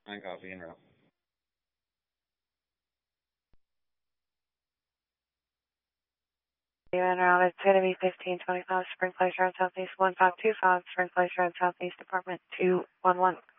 I copy en route. En route, it's going to be 1525 Spring Place Road Southeast 1525 Spring Place Road Southeast Apartment 211.